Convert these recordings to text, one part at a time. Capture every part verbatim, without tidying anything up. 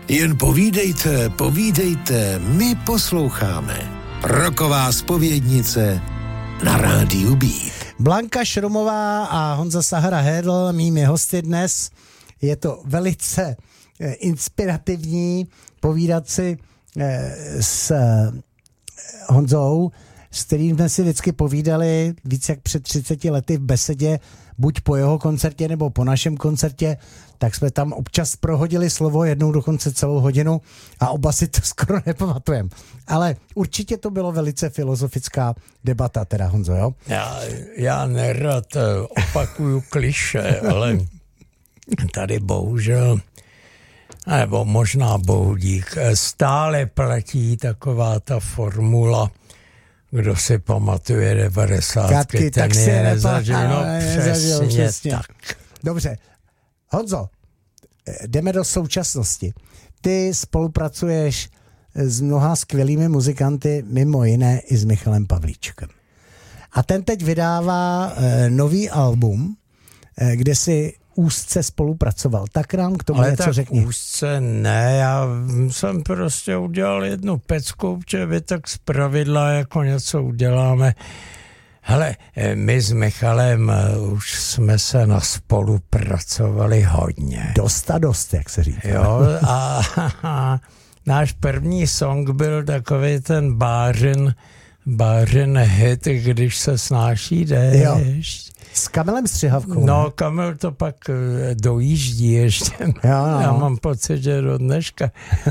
Jen povídejte, povídejte, my posloucháme. Roková zpovědnice na rádiu Beat. Blanka Šrumová a Honza Sahara Hédl, mými hosty dnes. Je to velice eh, inspirativní povídat si eh, s eh, Honzou, s kterým jsme si vždycky povídali víc jak před třiceti lety v besedě, buď po jeho koncertě nebo po našem koncertě, tak jsme tam občas prohodili slovo, jednou dokonce celou hodinu a oba si to skoro nepamatujeme. Ale určitě to bylo velice filozofická debata, teda Honzo, jo? Já, já nerad opakuju kliše, ale tady bohužel, nebo možná bohudík, stále platí taková ta formula, kdo si pamatuje devadesátky, ten tak je nezažil, no nezažil, přesně, přesně tak. Dobře. Honzo, jdeme do současnosti. Ty spolupracuješ s mnoha skvělými muzikanty, mimo jiné i s Michalem Pavlíčkem. A ten teď vydává e, nový album, e, kde si úzce spolupracoval. Tak nám k tomu Ale něco tak řekni. úzce ne, já jsem prostě udělal jednu pecku, protože vy tak zpravidla jako něco uděláme. Hele, my s Michalem už jsme se na spolupracovali hodně. Dost a dost, jak se říká. Jo, a, a náš první song byl takový ten bářin, bářin hit, když se snáší déšť. S Kamilem Střihavkou. No, Kamil to pak dojíždí ještě. Jo, no. Já mám pocit, že do dneška.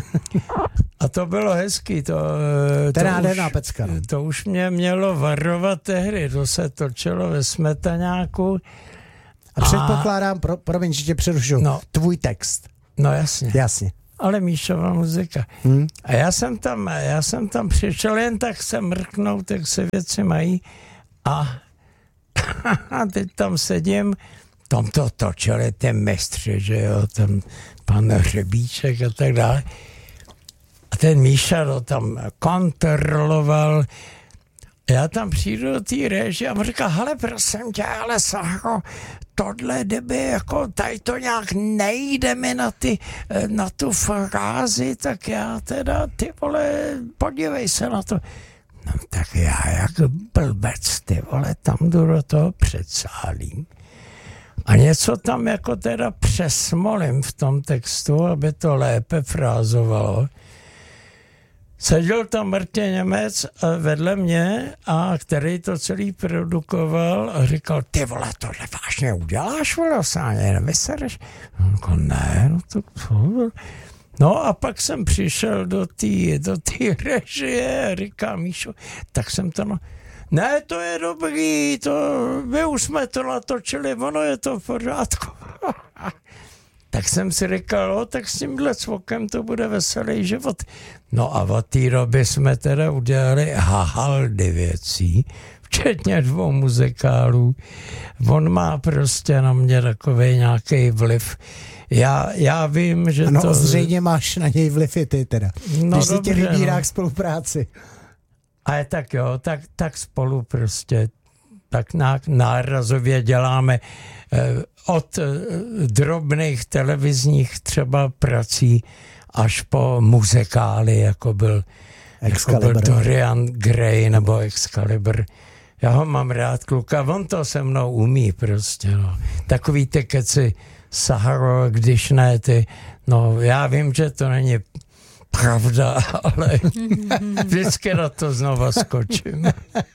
A to bylo hezký. To, to, už, pecka, no. to už mě mělo varovat tehdy. To se točilo ve Smetaňáku. A, a předpokládám, pro, promiň, že tě přerušu, no, tvůj text. No jasně. Jasně. Ale Míšova muzika. Hmm. A já jsem tam, já jsem tam přišel jen tak se mrknout, jak se věci mají. A a teď tam sedím, tam to točili ty mistři, že jo, ten pan Hřebíček a tak dále. A ten Míša to tam kontroloval. Já tam přijdu do té réže a mu říká, hele, prosím tě, ale Sacho, tohle kdyby, jako tady to nějak nejde mi na, ty, na tu frázi, tak já teda, ty vole, podívej se na to. No tak já jak blbec, ty vole, tam jdu do toho předsálí. A něco tam jako teda přesmolím v tom textu, aby to lépe frázovalo. Seděl tam Martin Němec vedle mě, a který to celý produkoval a říkal, ty vole, tohle vážně uděláš, vole, sáně, nevysereš? On říkal, ne, no to co? No a pak jsem přišel do té do té režie a říká Míšo, tak jsem to no, ne, to je dobrý, to, my už jsme to natočili, ono je to v pořádku. Tak jsem si říkal, no, tak s tímhle cvokem to bude veselý život. No a od té doby jsme teda udělali hahaldy věcí, včetně dvou muzikálů. On má prostě na mě takovej nějaký vliv. Já, já vím, že ano, to... No, zřejmě máš na něj vliv i ty teda. No, když si tě vybírá no. k spolupráci. Ale tak jo, tak, tak spolu prostě tak nárazově děláme eh, od eh, drobných televizních třeba prací až po muzikály, jako byl, jako byl Dorian Gray nebo Excalibur. Já ho mám rád, kluka, on to se mnou umí prostě, no. Takový ty keci Saharo, když ne ty, no já vím, že to není pravda, ale vždycky na to znova skočím.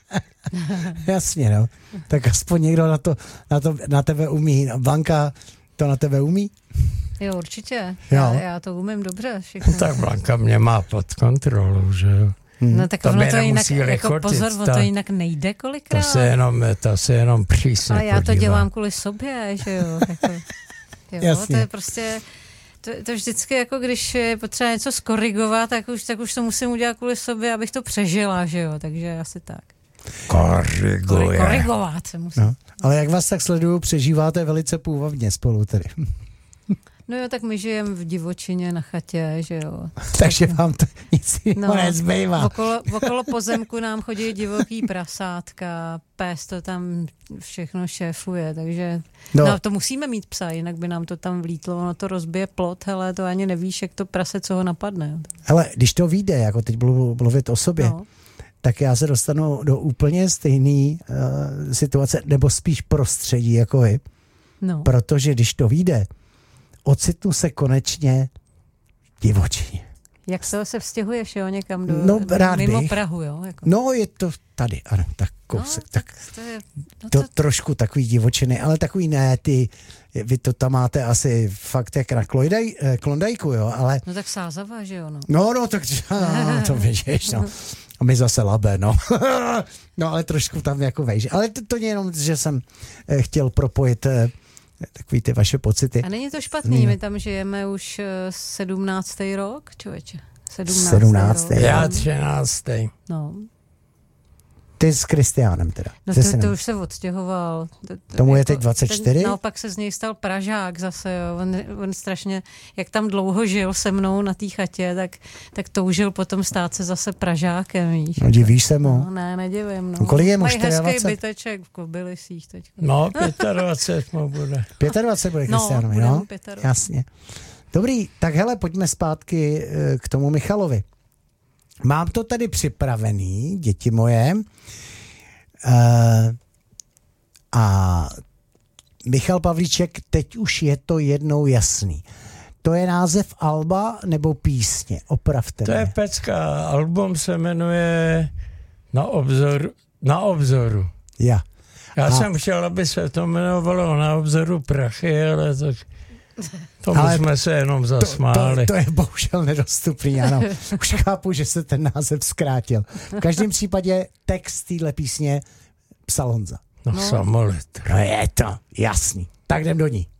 Jasně, no. Tak aspoň někdo na to, na to na tebe umí. Blanka to na tebe umí? Jo, určitě. Jo. Já, já to umím dobře. Všechno. Tak Blanka mě má pod kontrolou, že jo. Hmm. No tak to ono to jinak, jako lichotit, pozor, on ta, to jinak nejde kolikrát. To se jenom, to se jenom přísně Ale já podívá. to dělám kvůli sobě, že jo. Jako, jo, jasně. to je prostě... To, to vždycky jako když je potřeba něco skorigovat, tak už, tak už to musím udělat kvůli sobě, abych to přežila, že jo, takže asi tak. Koriguje. Korigovat se musím. No, ale jak vás tak sleduju, přežíváte velice půvabně spolu tedy. No jo, tak my žijeme v divočině na chatě, že jo. Takže vám to nic jiného No, nezbývá. okolo, okolo pozemku nám chodí divoký prasátka, pes to tam všechno šéfuje, takže No. no. to musíme mít psa, jinak by nám to tam vlítlo, ono to rozbije plot, hele, to ani nevíš, jak to prase, co ho napadne. Hele, když to vyjde, jako teď budu mluvit o sobě, No. tak já se dostanu do úplně stejné uh, situace, nebo spíš prostředí jako vy, No. protože když to vyjde, ocitnu se konečně v divočině. Jak to se vztěhuješ, jo, někam do, No, rád mimo bych. Prahu, jo? Jako. No, je to tady, ano, tak kousek, no, tak, tak to je, no to, to, trošku takový divočiny, ale takový ne, ty, vy to tam máte asi fakt jak na Klondaj, eh, Klondajku, jo, ale no tak Sázava, že jo, no. no, no, tak no, to víš, no. A my zase Labé, no. No, ale trošku tam jako vejš. Ale to, to jenom, že jsem eh, chtěl propojit eh, takový ty vaše pocity. A není to špatný, my tam žijeme už uh, sedmnáctý rok, člověče. sedmnáctý sedmnáctý. rok. Já třináctý. No. Ty s Kristiánem teda. No Se to, synem. to už se odstěhoval. To, to, Tomu je teď dvacet čtyři? Ten, naopak se z něj stal Pražák zase, jo. On, on strašně, jak tam dlouho žil se mnou na té chatě, tak, tak toužil potom stát se zase Pražákem, víš. No, divíš se mu? No, ne, nedivím, no. No, kolik je mu, Mají hezký dvacet čtyři? byteček v Kobylisích teď. No, dvacet pět mu bude. dvacet pět bude No, Kristiánovi, bude no? mu dvacet pět. Jasně. Dobrý, tak hele, pojďme zpátky eh, k tomu Michalovi. Mám to tady připravený, děti moje. Uh, a Michal Pavlíček, teď už je to jednou jasný. To je název alba nebo písně? Opravte To je mě. pecka. Album se jmenuje Na obzoru. Na obzoru. Ja. Já A- jsem chtěl, aby se to jmenovalo Na obzoru prachy, ale tak tomu Ale jsme se jenom To, zasmáli. to, to je bohužel nedostupný, ano. Už chápu, že se ten název zkrátil. V každém případě text téhle písně psal Honza. No, No. samolitr. No je to jasný. Tak jdem do ní.